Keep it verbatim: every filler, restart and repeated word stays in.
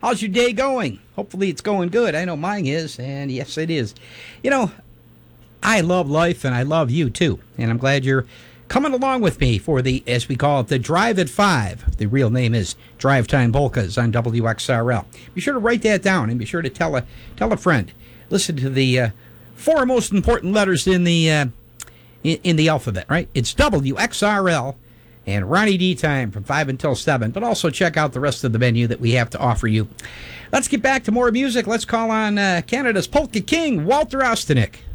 How's your day going? Hopefully it's going good. I know mine is, and yes, it is. You know, I love life, and I love you, too. And I'm glad you're coming along with me for the, as we call it, the Drive at five. The real name is Drive Time Polkas on W X R L. Be sure to write that down, and be sure to tell a, tell a friend. Listen to the uh, four most important letters in the, uh, in, in the alphabet, right? It's W X R L. And Ronnie D time from five until seven. But also check out the rest of the menu that we have to offer you. Let's get back to more music. Let's call on uh, Canada's Polka King, Walter Ostanek.